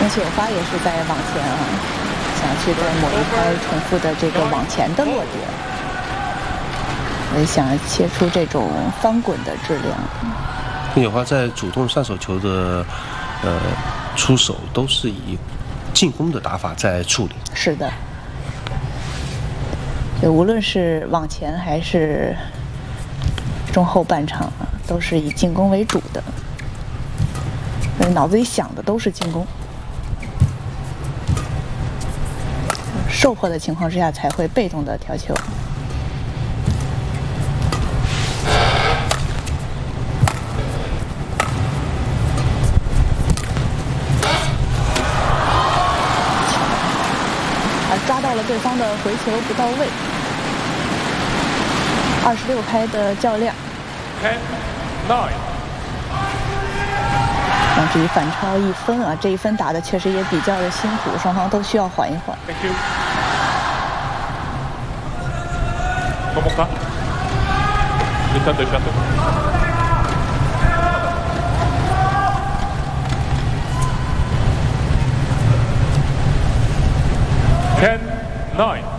但秀花也是在往前啊，想去在某一拍重复的这个往前的落点，想切出这种翻滚的质量。 郑秀花在主动上手球的出手都是以进攻的打法在处理。 是的，就无论是往前还是中后半场，都是以进攻为主的，脑子里想的都是进攻。受迫的情况之下才会被动的调球。抓到了对方的回球不到位，26拍的较量。至于反超1分啊，这1分打的确实也比较的辛苦，双方都需要缓一缓。 10-9